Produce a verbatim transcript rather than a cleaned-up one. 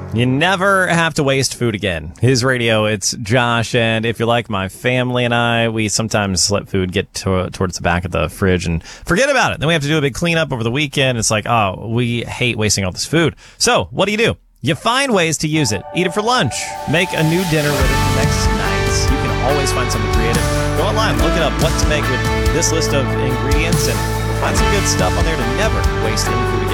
You never have to waste food again. His radio, it's Josh, and if you're like my family and I, we sometimes let food get to, towards the back of the fridge and forget about it. Then we have to do a big cleanup over the weekend. It's like, oh, we hate wasting all this food. So what do you do? You find ways to use it. Eat it for lunch. Make a new dinner with it next night. You can always find something creative. Go online, look it up, what to make with this list of ingredients, and find some good stuff on there to never waste any food again.